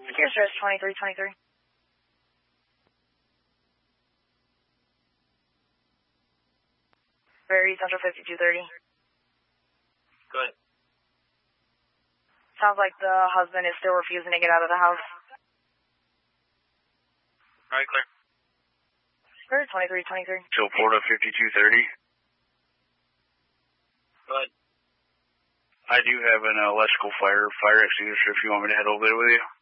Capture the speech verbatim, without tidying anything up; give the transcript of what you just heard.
Here's Rest twenty-three twenty-three. Very Central fifty-two thirty. Good. Sounds like the husband is still refusing to get out of the house. All right, clear. Very twenty-three twenty-three. Till Porta fifty-two thirty. Good. I do have an electrical fire, fire extinguisher if you want me to head over there with you.